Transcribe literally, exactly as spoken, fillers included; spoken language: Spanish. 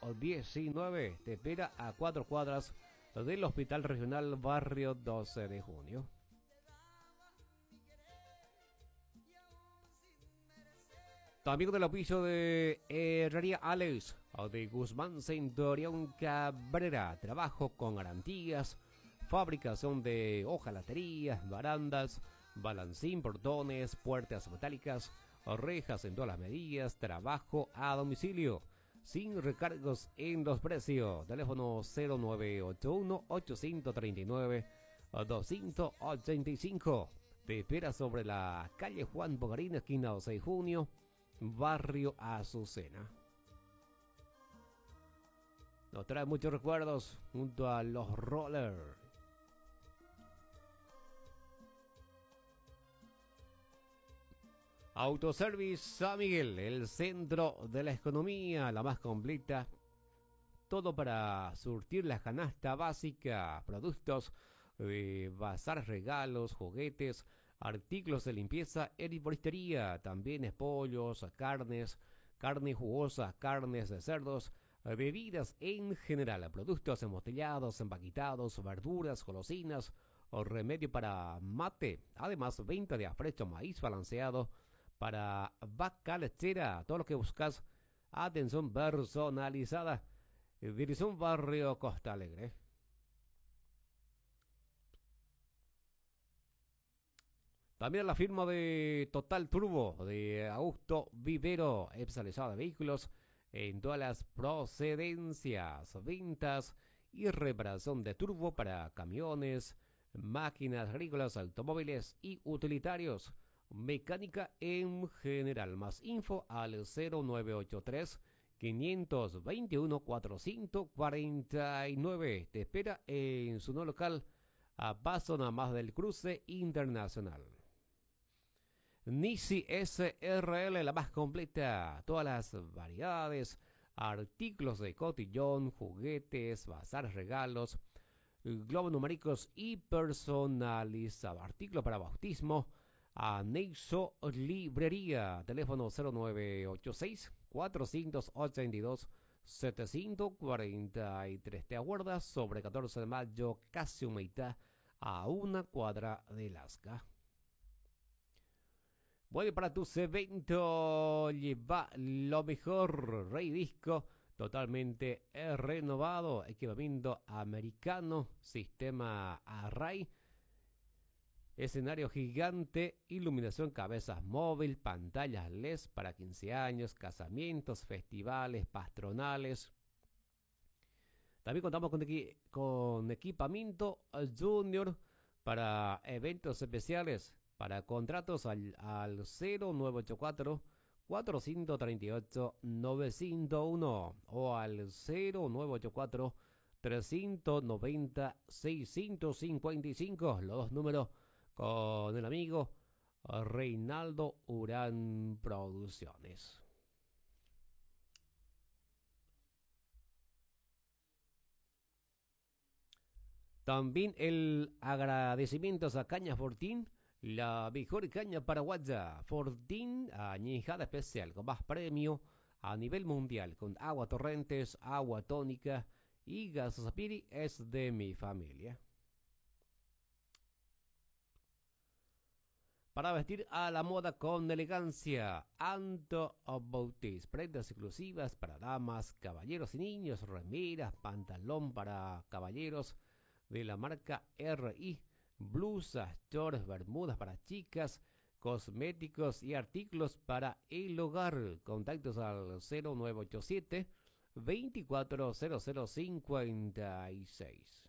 diecinueve. Te espera a cuatro cuadras del Hospital Regional Barrio doce de junio. También del oficio de Herrería Alex de Guzmán Centurión Cabrera. Trabajo con garantías, fabricación de hojalaterías, barandas, balancín, portones, puertas metálicas, rejas en todas las medidas, trabajo a domicilio, sin recargos en los precios. Teléfono cero nueve ocho uno, ocho tres nueve, dos ocho cinco. Te espera sobre la calle Juan Bogarín, esquina doce de junio, Barrio Azucena. Nos trae muchos recuerdos junto a los Rollers. Autoservice San Miguel, el centro de la economía, la más completa. Todo para surtir la canasta básica, productos de bazar, regalos, juguetes, artículos de limpieza, herboristería, también pollos, carnes, carne jugosa, carnes de cerdos, bebidas en general, productos embotellados, empaquetados, verduras, golosinas, o remedio para mate. Además, venta de afrecho, maíz balanceado, para vaca lechera, todo lo que buscas, atención personalizada. Dirección Barrio Costa Alegre. También la firma de Total Turbo de Augusto Vivero, especializado de vehículos en todas las procedencias, ventas y reparación de turbo para camiones, máquinas agrícolas, automóviles y utilitarios. Mecánica en general. Más info al cero nueve ocho tres, cinco dos uno, cuatro cinco cuatro nueve. Te espera en su nuevo local a paso nada más del cruce internacional. Nisi S R L, la más completa. Todas las variedades, artículos de cotillón, juguetes, bazar, regalos, globos numéricos y personalizados. Artículos para bautismo. Anexo Librería, teléfono cero nueve ocho seis, cuatro cinco ocho dos, siete cuatro tres. Te aguardas sobre catorce de mayo, casi Humeitá, a una cuadra de Lasca. Bueno, para tus eventos lleva lo mejor. Rey Disco, totalmente renovado, equipamiento americano, sistema Array, escenario gigante, iluminación, cabezas móvil, pantallas L E D para quince años, casamientos, festivales, patronales. También contamos con, equi con equipamiento junior para eventos especiales. Para contratos al, al cero nueve ocho cuatro, cuatro cinco tres ocho, nueve cinco uno o al cero nueve ocho cuatro, tres nueve cero, seis cinco cinco cinco. Los dos números con el amigo Reinaldo Urán Producciones. También el agradecimiento a Caña Fortín, la mejor caña paraguaya. Fortín, añejada especial, con más premio a nivel mundial, con agua torrentes, agua tónica y Gasosapiri, es de mi familia. Para vestir a la moda con elegancia, Anto Bautis, prendas exclusivas para damas, caballeros y niños, remeras, pantalón para caballeros de la marca R I, blusas, shorts, bermudas para chicas, cosméticos y artículos para el hogar. Contactos al cero nueve ocho siete, veinticuatro cero cero cincuenta y seis.